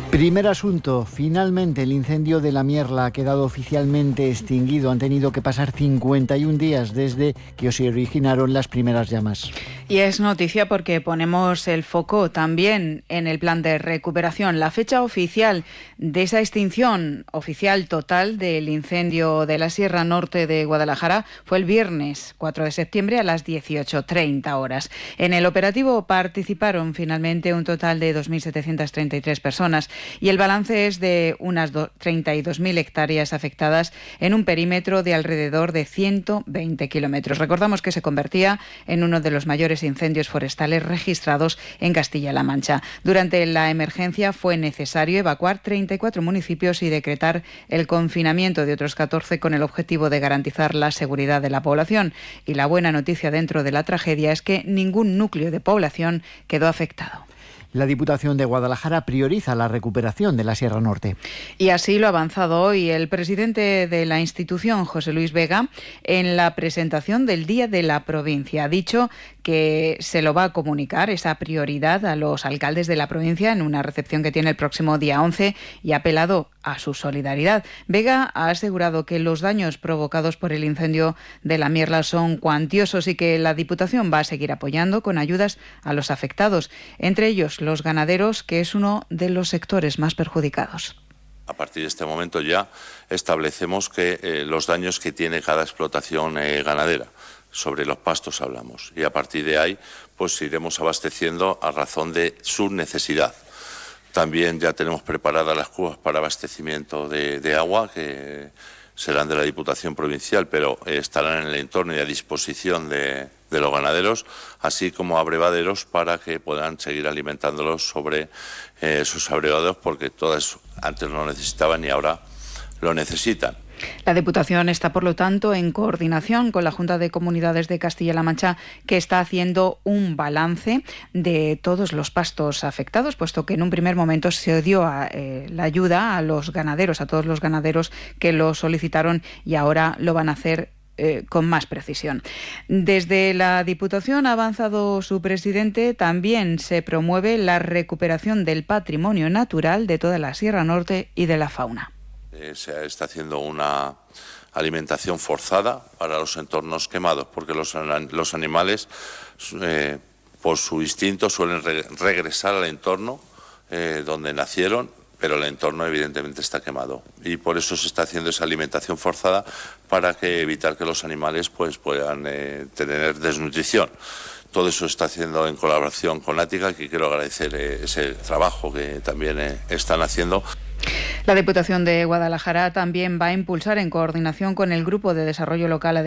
Primer asunto, finalmente el incendio de la Mierla ha quedado oficialmente extinguido. Han tenido que pasar 51 días desde que se originaron las primeras llamas. Y es noticia porque ponemos el foco también en el plan de recuperación. La fecha oficial de esa extinción oficial total del incendio de la Sierra Norte de Guadalajara fue el viernes 4 de septiembre a las 18:30 horas. En el operativo participaron finalmente un total de 2.733 personas y el balance es de unas 32.000 hectáreas afectadas en un perímetro de alrededor de 120 kilómetros. Recordamos que se convertía en uno de los mayores incendios forestales registrados en Castilla-La Mancha. Durante la emergencia fue necesario evacuar 34 municipios y decretar el confinamiento de otros 14 con el objetivo de garantizar la seguridad de la población. Y la buena noticia dentro de la tragedia es que ningún núcleo de población quedó afectado. La Diputación de Guadalajara prioriza la recuperación de la Sierra Norte. Y así lo ha avanzado hoy el presidente de la institución, José Luis Vega, en la presentación del Día de la Provincia. Ha dicho que se lo va a comunicar, esa prioridad, a los alcaldes de la provincia en una recepción que tiene el próximo día 11 y ha apelado a su solidaridad. Vega ha asegurado que los daños provocados por el incendio de la Mierla son cuantiosos y que la Diputación va a seguir apoyando con ayudas a los afectados, entre ellos los ganaderos, que es uno de los sectores más perjudicados. A partir de este momento ya establecemos que los daños que tiene cada explotación ganadera, sobre los pastos hablamos, y a partir de ahí pues iremos abasteciendo a razón de su necesidad. También ya tenemos preparadas las cubas para abastecimiento de agua, que serán de la Diputación Provincial, pero estarán en el entorno y a disposición de los ganaderos, así como abrevaderos para que puedan seguir alimentándolos sobre sus abrevaderos, porque todas antes no lo necesitaban y ahora lo necesitan. La Diputación está, por lo tanto, en coordinación con la Junta de Comunidades de Castilla-La Mancha, que está haciendo un balance de todos los pastos afectados, puesto que en un primer momento se dio la ayuda a los ganaderos, a todos los ganaderos que lo solicitaron, y ahora lo van a hacer con más precisión. Desde la Diputación, ha avanzado su presidente, también se promueve la recuperación del patrimonio natural de toda la Sierra Norte y de la fauna. Se está haciendo una alimentación forzada para los entornos quemados, porque los animales, por su instinto, suelen regresar al entorno donde nacieron, pero el entorno evidentemente está quemado. Y por eso se está haciendo esa alimentación forzada para evitar que los animales pues, puedan tener desnutrición. Todo eso se está haciendo en colaboración con Ática, que quiero agradecer ese trabajo que también están haciendo. La Diputación de Guadalajara también va a impulsar, en coordinación con el Grupo de Desarrollo Local